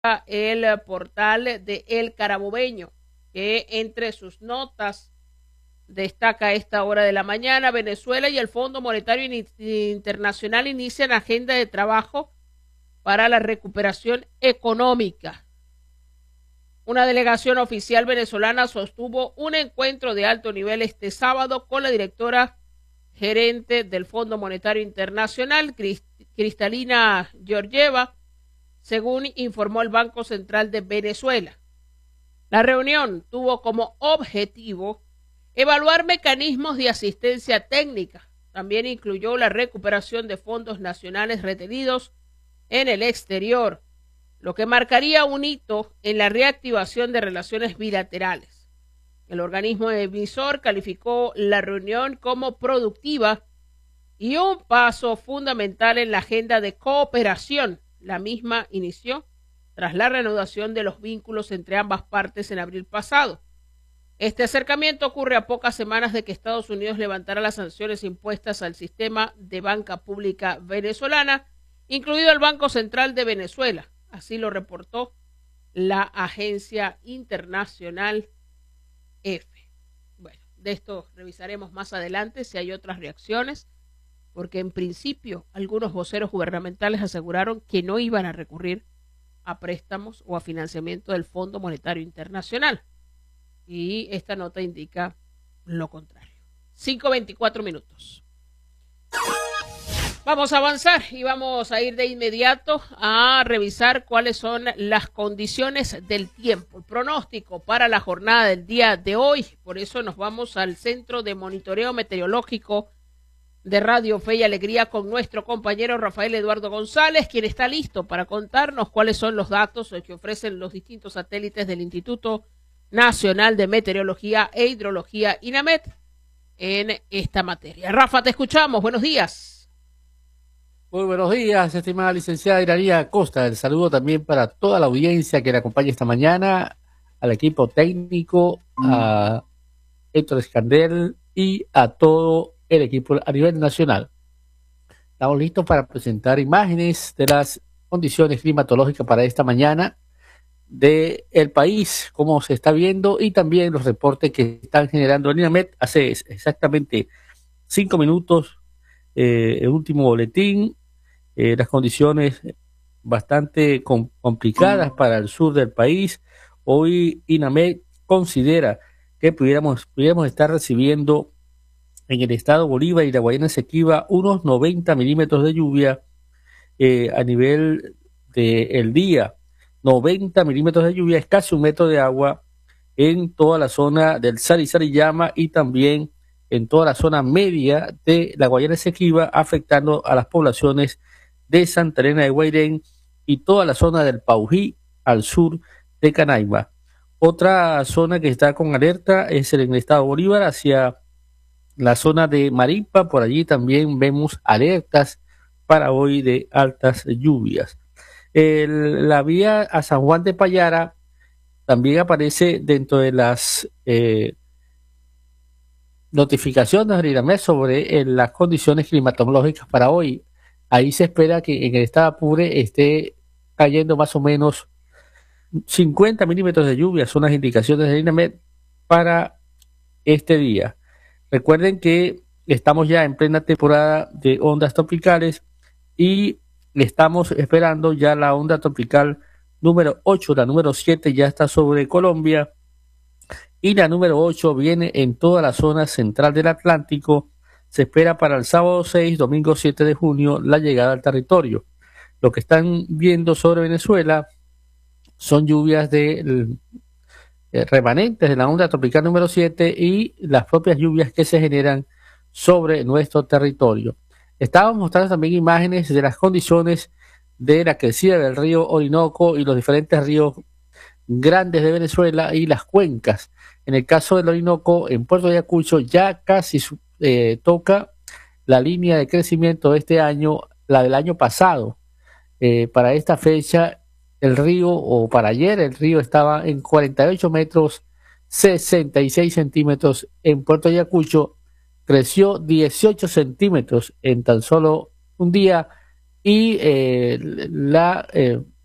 el portal de El Carabobeño, que entre sus notas destaca a esta hora de la mañana: Venezuela y el Fondo Monetario Internacional inician agenda de trabajo para la recuperación económica. Una delegación oficial venezolana sostuvo un encuentro de alto nivel este sábado con la directora gerente del Fondo Monetario Internacional, Cristalina Georgieva, según informó el Banco Central de Venezuela. La reunión tuvo como objetivo evaluar mecanismos de asistencia técnica. También incluyó la recuperación de fondos nacionales retenidos en el exterior, lo que marcaría un hito en la reactivación de relaciones bilaterales. El organismo emisor calificó la reunión como productiva y un paso fundamental en la agenda de cooperación. La misma inició tras la reanudación de los vínculos entre ambas partes en abril pasado. Este acercamiento ocurre a pocas semanas de que Estados Unidos levantara las sanciones impuestas al sistema de banca pública venezolana, incluido el Banco Central de Venezuela. Así lo reportó la agencia internacional EFE. Bueno, de esto revisaremos más adelante si hay otras reacciones, porque en principio algunos voceros gubernamentales aseguraron que no iban a recurrir a préstamos o a financiamiento del Fondo Monetario Internacional. Y esta nota indica lo contrario. 5:24 minutos. Vamos a avanzar y vamos a ir de inmediato a revisar cuáles son las condiciones del tiempo, el pronóstico para la jornada del día de hoy. Por eso nos vamos al Centro de Monitoreo Meteorológico de Radio Fe y Alegría con nuestro compañero Rafael Eduardo González, quien está listo para contarnos cuáles son los datos que ofrecen los distintos satélites del Instituto Nacional de Meteorología e Hidrología, INAMET, en esta materia. Rafa, te escuchamos. Buenos días. Muy buenos días, estimada licenciada Iraría Costa. El saludo también para toda la audiencia que la acompaña esta mañana, al equipo técnico, a Héctor Escandel y a todo el equipo a nivel nacional. Estamos listos para presentar imágenes de las condiciones climatológicas para esta mañana del país, cómo se está viendo, y también los reportes que están generando el INAMET. Hace exactamente 5 minutos el último boletín, las condiciones bastante complicadas para el sur del país. Hoy INAMET considera que pudiéramos estar recibiendo en el estado Bolívar y la Guayana Esequiba unos 90 milímetros de lluvia a nivel del día. 90 milímetros de lluvia es casi 1 metro de agua en toda la zona del Sarizariyama y también en toda la zona media de la Guayana Esequiba, afectando a las poblaciones de Santa Elena de Guairén y toda la zona del Paují al sur de Canaima. Otra zona que está con alerta es en el estado Bolívar hacia la zona de Maripa. Por allí también vemos alertas para hoy de altas lluvias. La vía a San Juan de Payara también aparece dentro de las notificaciones de INAMET sobre las condiciones climatológicas para hoy. Ahí se espera que en el estado Apure esté cayendo más o menos 50 milímetros de lluvia, son las indicaciones de INAMET para este día. Recuerden que estamos ya en plena temporada de ondas tropicales y estamos esperando ya la onda tropical número 8, la número 7 ya está sobre Colombia y la número 8 viene en toda la zona central del Atlántico. Se espera para el sábado 6, domingo 7 de junio la llegada al territorio. Lo que están viendo sobre Venezuela son lluvias de remanentes de la onda tropical número 7 y las propias lluvias que se generan sobre nuestro territorio. Estábamos mostrando también imágenes de las condiciones de la crecida del río Orinoco y los diferentes ríos grandes de Venezuela y las cuencas. En el caso del Orinoco, en Puerto Ayacucho ya casi toca la línea de crecimiento de este año, la del año pasado. Para esta fecha, el río, o para ayer, el río estaba en 48 metros, 66 centímetros en Puerto Ayacucho, creció 18 centímetros en tan solo un día y la